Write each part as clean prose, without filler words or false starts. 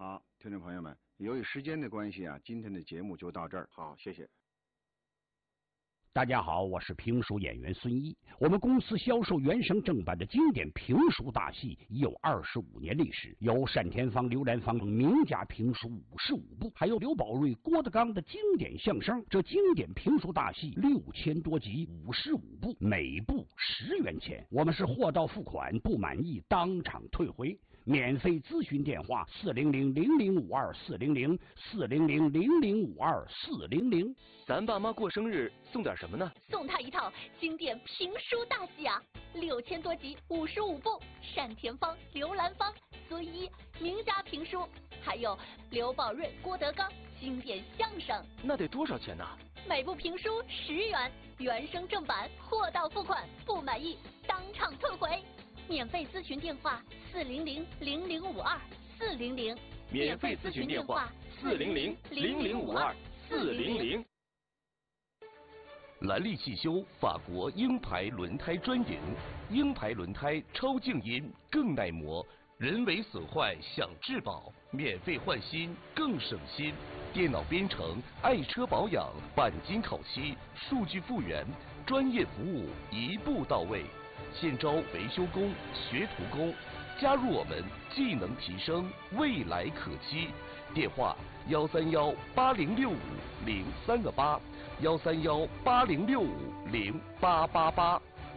好，听众朋友们，由于时间的关系啊，今天的节目就到这儿。好，谢谢。 大家好，我是评书演员孙一。我们公司销售原声正版的经典评书大戏已有25年历史，有单田芳、刘兰芳等名家评书55部，还有刘宝瑞、郭德纲的经典相声。这经典评书大戏6000多集，55部，每部10元钱。我们是货到付款，不满意当场退回。免费咨询电话400-0052-400，400-0052-400。 咱爸妈过生日送点什么呢？ 送他一套经典评书大戏啊，6000多集，55部，单田芳、刘兰芳、孙一名家评书，还有刘宝瑞、郭德纲经典相声。 那得多少钱呢？ 每部评书10元，原声正版，货到付款，不满意当场退回。免费咨询电话400-0052-400， 免费咨询电话400-0052-400。兰利汽修法国鹰牌轮胎专营，鹰牌轮胎超静音更耐磨，人为损坏享质保，免费换新更省心。电脑编程、爱车保养、钣金烤漆、数据复原，专业服务一步到位。现招维修工、学徒工，加入我们，技能提升，未来可期。电话131806503个8，13180650888。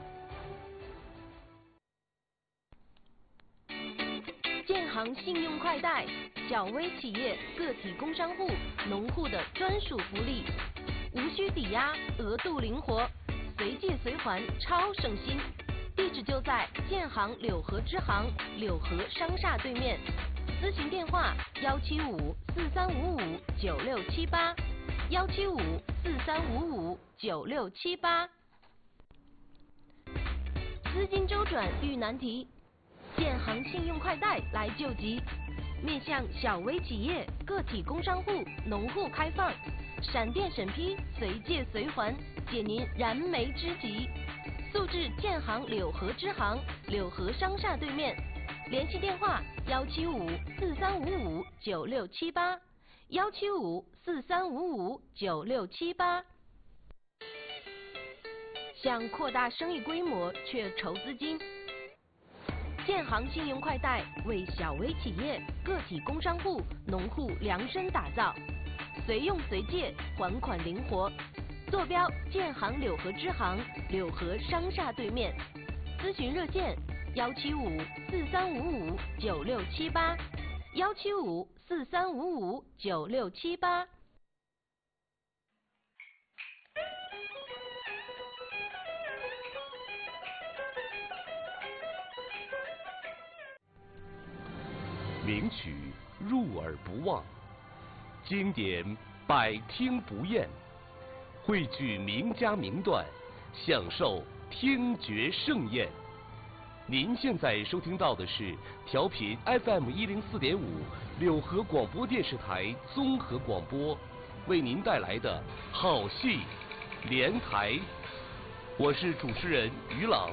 建行信用快贷，小微企业、个体工商户、农户的专属福利，无需抵押，额度灵活，随借随还，超省心。地址就在建行柳河支行柳河商厦对面，咨询电话175-4355-9678，175-4355-9678。资金周转遇难题，建行信用快贷来救急，面向小微企业、个体工商户、农户开放，闪电审批，随借随还，解您燃眉之急。速至建行柳河支行柳河商厦对面，联系电话175-4355-9678，175-4355-9678。想扩大生意规模却筹资金，建行信用快贷为小微企业、个体工商户、农户量身打造，随用随借，还款灵活。坐标建行柳河支行柳河商厦对面，咨询热线175-4355-9678，175-4355-9678。 名曲入耳不忘，经典百听不厌，汇聚名家名段，享受听觉盛宴。您现在收听到的是调频 FM 104.5柳河广播电视台综合广播为您带来的好戏连台，我是主持人于朗。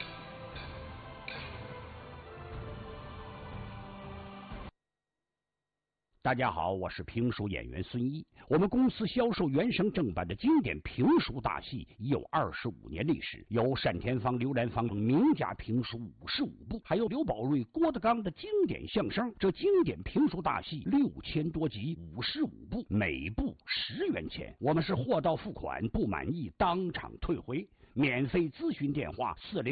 大家好，我是评书演员孙一。我们公司销售原声正版的经典评书大戏已有25年历史，有单田芳、刘兰芳等名家评书55部，还有刘宝瑞、郭德纲的经典相声。这经典评书大戏6000多集，55部，每部10元钱。我们是货到付款，不满意当场退回。免费咨询电话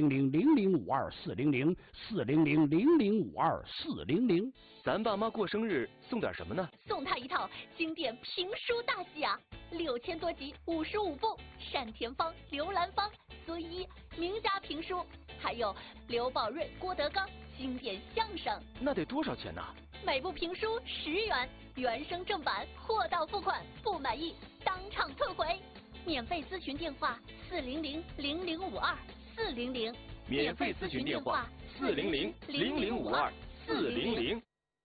400-0052-400，400-0052-400。 咱爸妈过生日送点什么呢？ 送他一套经典评书大戏啊，6000多集，55部，单田芳、刘兰芳、孙一名家评书，还有刘宝瑞、郭德纲经典相声。 那得多少钱呢？ 每部评书10元，原声正版，货到付款，不满意当场退回。免费咨询电话400-0052-400， 免费咨询电话400-0052-400。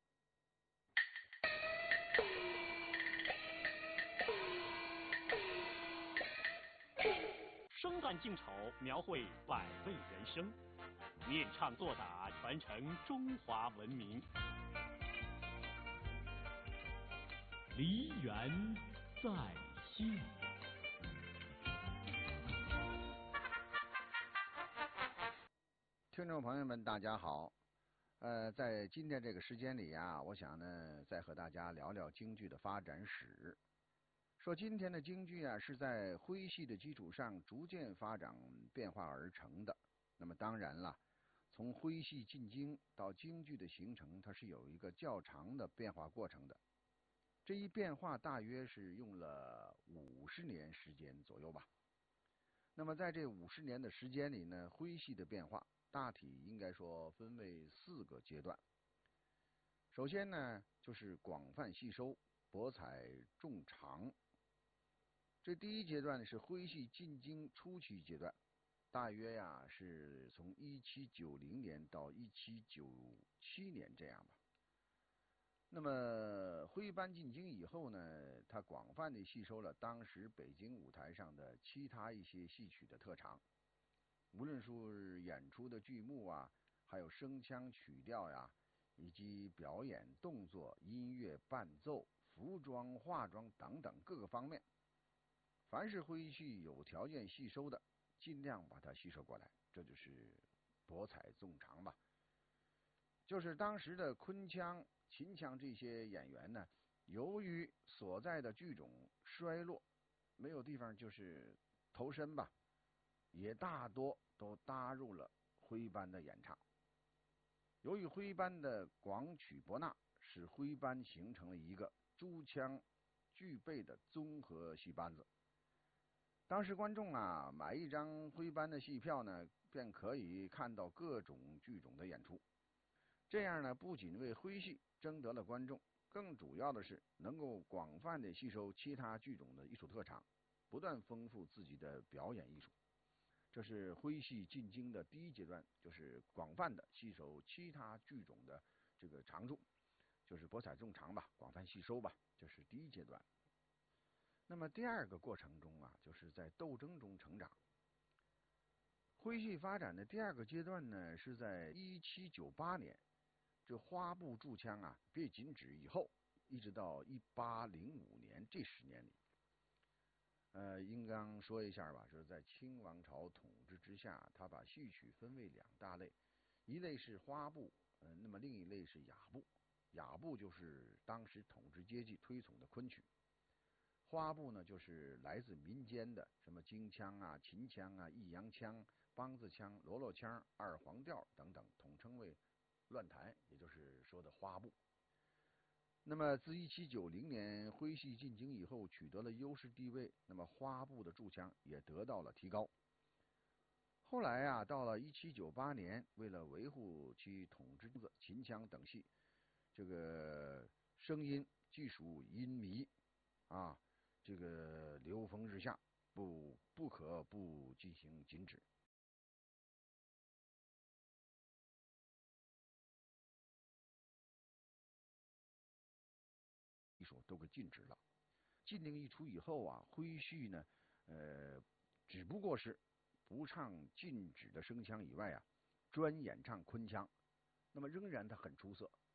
生旦净丑，描绘百味人生，念唱作打，传承中华文明。 梨园再现。 听众朋友们，大家好。在今天这个时间里啊，我想呢，再和大家聊聊京剧的发展史。说今天的京剧啊，是在徽系的基础上逐渐发展变化而成的。那么当然了，从徽系进京到京剧的形成，它是有一个较长的变化过程的。这一变化大约是用了50年时间左右吧。那么在这50年的时间里呢，徽系的变化大体应该说分为4个阶段。首先呢，就是广泛吸收，博采众长。这第一阶段是徽系进京初期阶段，大约呀是从1790年到1797年这样吧。那么徽班进京以后呢，它广泛地吸收了当时北京舞台上的其他一些戏曲的特长，无论是演出的剧目啊，还有声腔曲调呀，以及表演动作、音乐伴奏、服装、化妆等等各个方面，凡是徽系有条件吸收的，尽量把它吸收过来，这就是博采众长吧。就是当时的昆腔、秦腔这些演员呢，由于所在的剧种衰落，没有地方就是投身吧，也大多都搭入了徽班的演唱。由于徽班的广曲博纳，使徽班形成了一个诸腔俱备的综合戏班子。当时观众啊，买一张徽班的戏票呢，便可以看到各种剧种的演出。这样呢，不仅为徽系争得了观众，更主要的是能够广泛地吸收其他剧种的艺术特长，不断丰富自己的表演艺术。这是徽系进京的第一阶段，就是广泛的吸收其他剧种的这个长处，就是博采众长吧，广泛吸收吧，这是第一阶段。那么第二个过程中啊，就是在斗争中成长。徽系发展的第二个阶段呢，是在1798年，这花布驻腔啊被禁止以后，一直到1805年这10年里。应当说一下吧，就是在清王朝统治之下，他把戏曲分为2大类，一类是花布，那么另一类是雅布。雅布就是当时统治阶级推崇的昆曲，花布呢就是来自民间的什么京腔啊、秦腔啊、弋阳腔、梆子腔、罗罗腔、二黄调等等，统称为乱弹，也就是说的花布。那么自1790年徽系进京以后，取得了优势地位，那么花布的驻腔也得到了提高。后来啊，到了1798年，为了维护其统治秦腔等戏，这个声音既属音迷啊，这个流风日下，不可不进行禁止。艺术都给禁止了。禁令一出以后啊，徽系呢，只不过是不唱禁止的声腔以外啊，专演唱昆腔，那么仍然它很出色，